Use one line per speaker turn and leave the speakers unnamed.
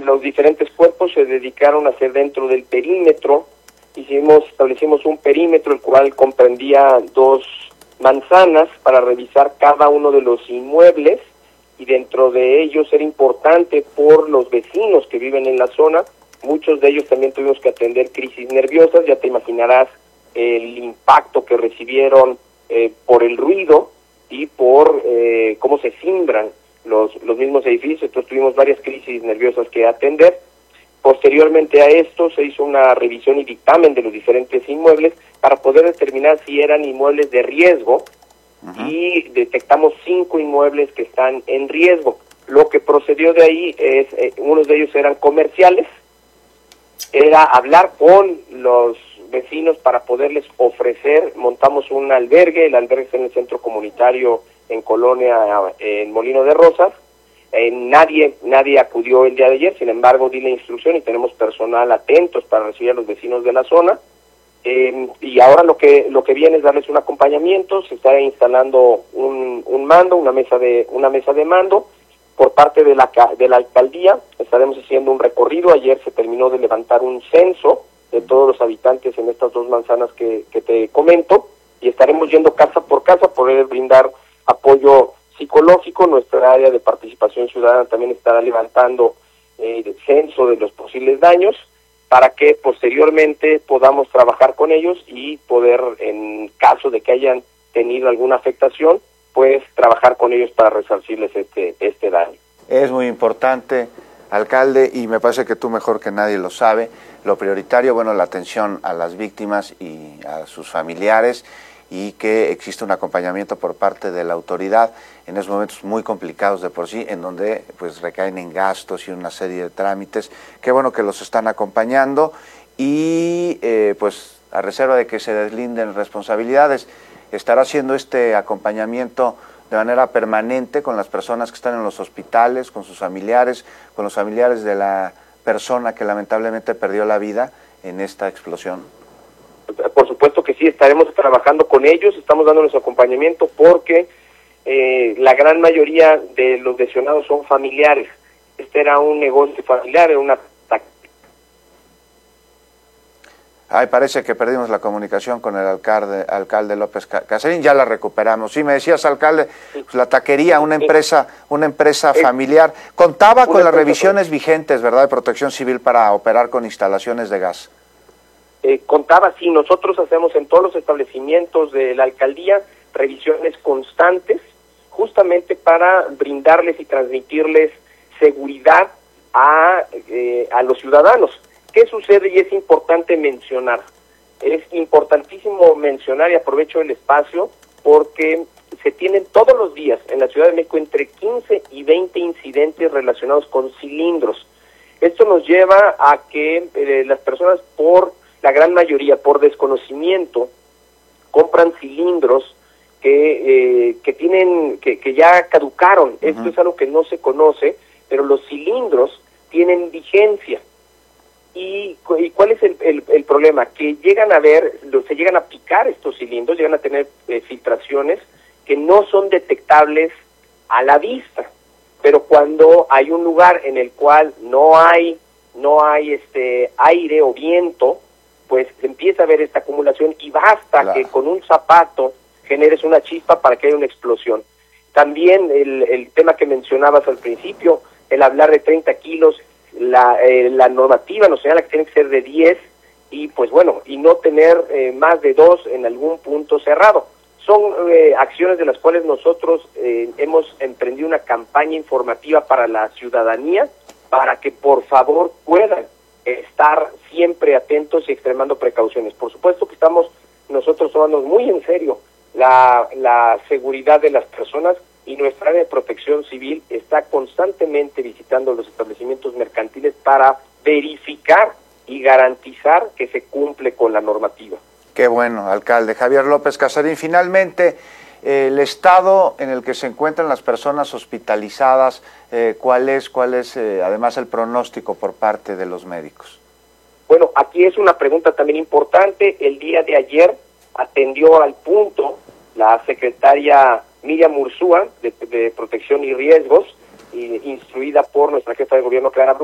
los diferentes cuerpos se dedicaron a hacer dentro del perímetro. Establecimos un perímetro el cual comprendía 2 manzanas para revisar cada uno de los inmuebles, y dentro de ellos era importante por los vecinos que viven en la zona. Muchos de ellos también tuvimos que atender crisis nerviosas, ya te imaginarás el impacto que recibieron por el ruido y por cómo se cimbran los mismos edificios. Entonces tuvimos varias crisis nerviosas que atender. Posteriormente a esto se hizo una revisión y dictamen de los diferentes inmuebles para poder determinar si eran inmuebles de riesgo, y detectamos 5 inmuebles que están en riesgo. Lo que procedió de ahí es, unos de ellos eran comerciales, era hablar con los vecinos para poderles ofrecer, montamos un albergue, el albergue está en el centro comunitario en Colonia, en Molino de Rosas. Nadie acudió el día de ayer, sin embargo di la instrucción y tenemos personal atentos para recibir a los vecinos de la zona. Y ahora lo que viene es darles un acompañamiento. Se está instalando un mando, una mesa de mando por parte de la alcaldía. Estaremos haciendo un recorrido. Ayer se terminó de levantar un censo de todos los habitantes en estas 2 manzanas que te comento, y estaremos yendo casa por casa, poder brindar apoyo psicológico. Nuestra área de participación ciudadana también estará levantando el censo de los posibles daños, para que posteriormente podamos trabajar con ellos y poder, en caso de que hayan tenido alguna afectación, pues trabajar con ellos para resarcirles este daño.
Es muy importante, alcalde, y me parece que tú mejor que nadie lo sabe, lo prioritario, bueno, la atención a las víctimas y a sus familiares, y que existe un acompañamiento por parte de la autoridad en esos momentos muy complicados de por sí, en donde pues recaen en gastos y una serie de trámites. Qué bueno que los están acompañando, y pues a reserva de que se deslinden responsabilidades, estará haciendo este acompañamiento de manera permanente con las personas que están en los hospitales, con sus familiares, con los familiares de la persona que lamentablemente perdió la vida en esta explosión.
Por supuesto que sí, estaremos trabajando con ellos, estamos dándoles acompañamiento porque la gran mayoría de los lesionados son familiares. Este era un negocio familiar, era una...
Ay, parece que perdimos la comunicación con el alcalde López Casarín, ya la recuperamos. Sí, me decías, alcalde, pues la taquería, una empresa familiar, contaba con las revisiones vigentes, ¿verdad?, de Protección Civil para operar con instalaciones de gas.
Contaba, sí, nosotros hacemos en todos los establecimientos de la alcaldía revisiones constantes, justamente para brindarles y transmitirles seguridad a los ciudadanos. ¿Qué sucede? Y es importante mencionar, es importantísimo mencionar, y aprovecho el espacio, porque se tienen todos los días en la Ciudad de México entre 15 y 20 incidentes relacionados con cilindros. Esto nos lleva a que las personas, la gran mayoría, por desconocimiento, compran cilindros que ya caducaron. Esto es algo que no se conoce, pero los cilindros tienen vigencia. ¿Y cuál es el problema? Que se llegan a picar estos cilindros, llegan a tener filtraciones que no son detectables a la vista. Pero cuando hay un lugar en el cual no hay aire o viento, pues se empieza a ver esta acumulación, y basta que con un zapato generes una chispa para que haya una explosión. También el tema que mencionabas al principio, el hablar de 30 kilos, la normativa nos señala que tiene que ser de 10, y pues bueno, y no tener más de 2 en algún punto cerrado. Son acciones de las cuales nosotros hemos emprendido una campaña informativa para la ciudadanía, para que por favor puedan estar siempre atentos y extremando precauciones. Por supuesto que estamos nosotros tomando muy en serio la seguridad de las personas, y nuestra área de Protección Civil está constantemente visitando los establecimientos mercantiles para verificar y garantizar que se cumple con la normativa. Qué bueno, alcalde. Javier López Casarín, finalmente, el estado en el que se encuentran las personas hospitalizadas, ¿cuál es además el pronóstico por parte de los médicos? Bueno, aquí es una pregunta también importante. El día de ayer atendió al punto la secretaria Miriam Ursúa, de Protección y Riesgos, instruida por nuestra jefa de gobierno, Clara